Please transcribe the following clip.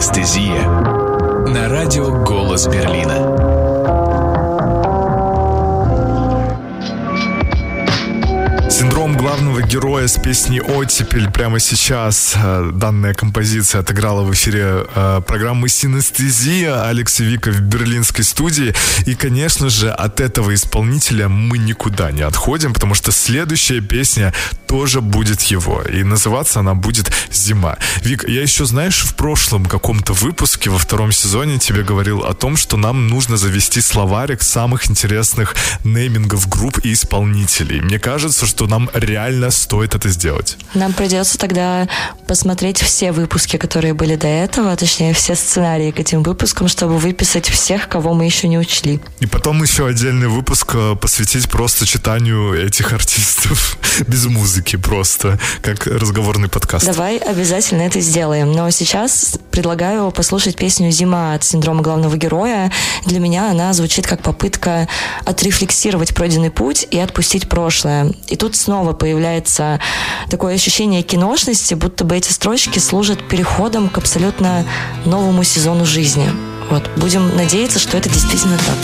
Синестезия на радио «Голос Берлина». Синдром главного героя с песней «Оттепель». Прямо сейчас данная композиция отыграла в эфире программы «Синестезия». Алекс и Вика в берлинской студии. И, конечно же, от этого исполнителя мы никуда не отходим, потому что следующая песня тоже будет его. И называться она будет «Зима». Вик, я еще, знаешь, в прошлом каком-то выпуске, во 2 сезоне, тебе говорил о том, что нам нужно завести словарик самых интересных неймингов групп и исполнителей. Мне кажется, что нам реально стоит это сделать. Нам придется тогда посмотреть все выпуски, которые были до этого, точнее, все сценарии к этим выпускам, чтобы выписать всех, кого мы еще не учли. И потом еще отдельный выпуск посвятить просто читанию этих артистов без музыки, просто как разговорный подкаст. Давай обязательно это сделаем. Но сейчас предлагаю послушать песню «Зима» от Синдрома главного героя. Для меня она звучит как попытка отрефлексировать пройденный путь и отпустить прошлое. И тут снова появляется такое ощущение киношности, будто бы эти строчки служат переходом к абсолютно новому сезону жизни. Вот, будем надеяться, что это действительно так.